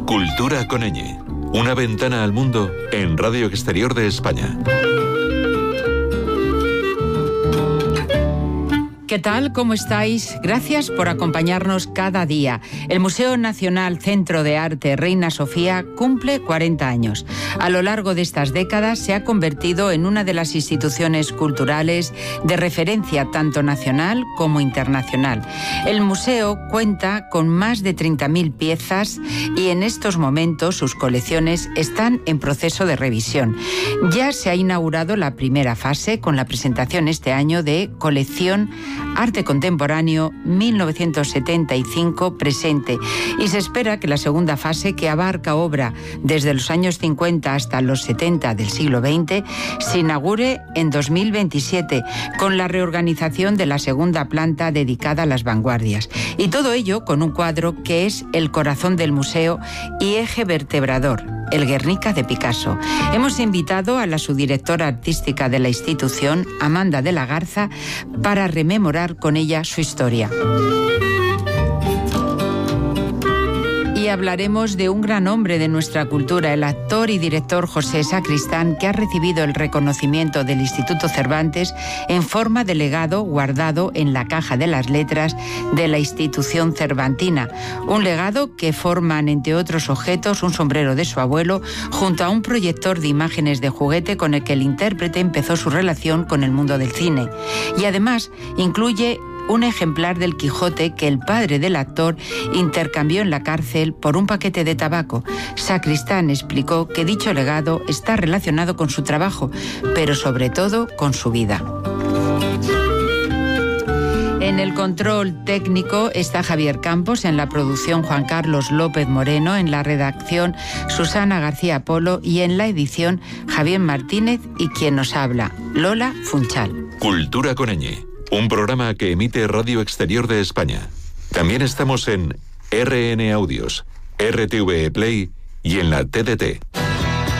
Cultura con ñ. Una ventana al mundo en Radio Exterior de España. ¿Qué tal? ¿Cómo estáis? Gracias por acompañarnos cada día. El Museo Nacional Centro de Arte Reina Sofía cumple 40 años. A lo largo de estas décadas se ha convertido en una de las instituciones culturales de referencia tanto nacional como internacional. El museo cuenta con más de 30.000 piezas y en estos momentos sus colecciones están en proceso de revisión. Ya se ha inaugurado la primera fase con la presentación este año de Colección Arte Contemporáneo 1975 presente, y se espera que la segunda fase, que abarca obra desde los años 50 hasta los 70 del siglo XX, se inaugure en 2027 con la reorganización de la segunda planta dedicada a las vanguardias, y todo ello con un cuadro que es el corazón del museo y eje vertebrador, el Guernica de Picasso. Hemos invitado a la subdirectora artística de la institución, Amanda de la Garza, para rememorar con ella su historia. Y hablaremos de un gran hombre de nuestra cultura, el actor y director José Sacristán, que ha recibido el reconocimiento del Instituto Cervantes en forma de legado guardado en la caja de las letras de la institución cervantina. Un legado que forman, entre otros objetos, un sombrero de su abuelo junto a un proyector de imágenes de juguete con el que el intérprete empezó su relación con el mundo del cine. Y además incluye un ejemplar del Quijote que el padre del actor intercambió en la cárcel por un paquete de tabaco. Sacristán explicó que dicho legado está relacionado con su trabajo, pero sobre todo con su vida. En el control técnico está Javier Campos, en la producción Juan Carlos López Moreno, en la redacción Susana García Polo y en la edición Javier Martínez y quien nos habla, Lola Funchal. Cultura con ñ. Un programa que emite Radio Exterior de España. También estamos en RN Audios, RTV Play y en la TDT.